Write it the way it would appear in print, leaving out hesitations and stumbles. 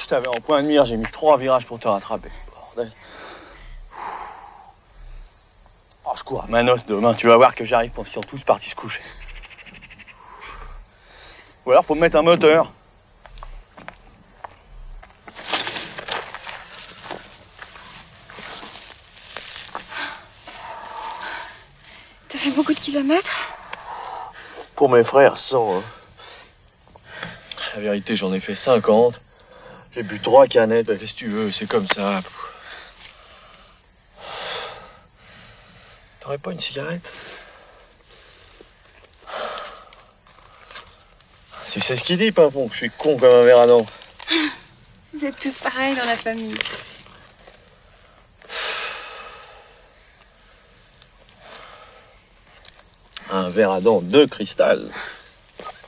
t'avais en point de mire, j'ai mis 3 virages pour te rattraper. Bordel. Oh, je cours à ma noce demain, tu vas voir que j'arrive quand ils sont tous partis se coucher. Ou alors faut me mettre un moteur. T'as fait beaucoup de kilomètres? Pour mes frères, 100. Hein. La vérité, j'en ai fait 50. J'ai bu 3 canettes, bah, qu'est-ce que tu veux, c'est comme ça. T'aurais pas une cigarette? Tu sais ce qu'il dit, Pimpon, que je suis con comme un verre à dents. Vous êtes tous pareils dans la famille. Un verre à dents de cristal.